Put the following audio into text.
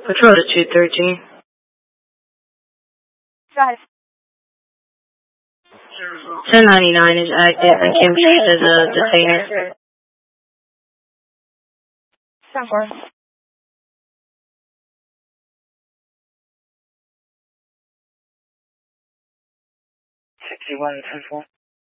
Patrol to 213. Drive. 1099 is active and can be used as a detainer. 10-4. 61 10-4.